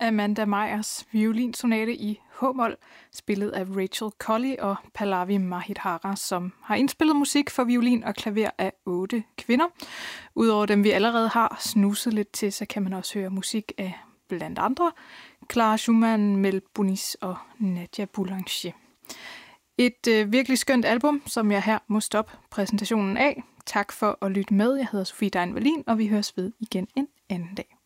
Amanda Meyers violinsonate i H-mol, spillet af Rachel Colley og Pallavi Mahidhara, som har indspillet musik for violin og klaver af 8 kvinder. Udover dem, vi allerede har snuset lidt til, så kan man også høre musik af blandt andre Clara Schumann, Mel Bonis og Nadia Boulanger. Et virkelig skønt album, som jeg her må stoppe præsentationen af. Tak for at lytte med. Jeg hedder Sofie Dein Wallin, og vi høres ved igen en anden dag.